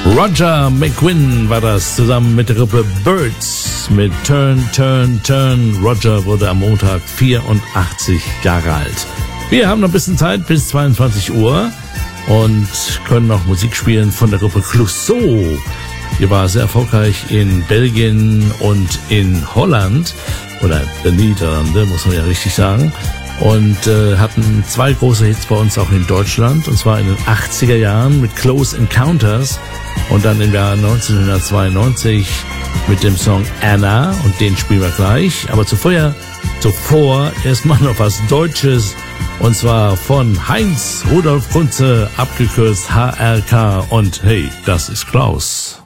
Roger McGuinn war das zusammen mit der Gruppe Birds mit Turn, Turn, Turn. Roger wurde am Montag 84 Jahre alt. Wir haben noch ein bisschen Zeit bis 22 Uhr und können noch Musik spielen von der Gruppe Clouseau. Die war sehr erfolgreich in Belgien und in Holland oder den Niederlande, muss man ja richtig sagen. Und hatten 2 große Hits bei uns auch in Deutschland, und zwar in den 80er Jahren mit Close Encounters und dann im Jahr 1992 mit dem Song Anna, und den spielen wir gleich. Aber zuvor erstmal noch was Deutsches, und zwar von Heinz Rudolf Kunze, abgekürzt HRK, und hey, das ist Klaus.